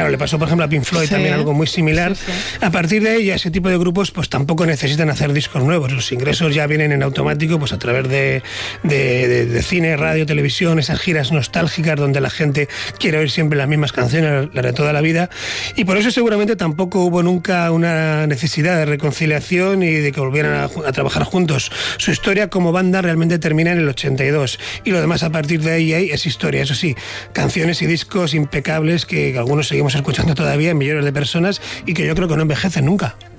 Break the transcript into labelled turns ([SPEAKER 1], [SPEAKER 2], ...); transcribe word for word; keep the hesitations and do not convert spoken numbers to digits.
[SPEAKER 1] Claro, le pasó, por ejemplo, a Pink Floyd, sí, también algo muy similar. Sí, sí. A partir de ahí, ese tipo de grupos pues tampoco necesitan hacer discos nuevos. Los ingresos ya vienen en automático pues a través de, de, de, de cine, radio, televisión, esas giras nostálgicas donde la gente quiere oír siempre las mismas canciones, las de toda la vida. Y por eso seguramente tampoco hubo nunca una necesidad de reconciliación y de que volvieran a, a trabajar juntos. Su historia como banda realmente termina en el ochenta y dos. Y lo demás a partir de ahí es historia. Eso sí, canciones y discos impecables que algunos seguimos escuchando todavía en millones de personas y que yo creo que no envejecen nunca.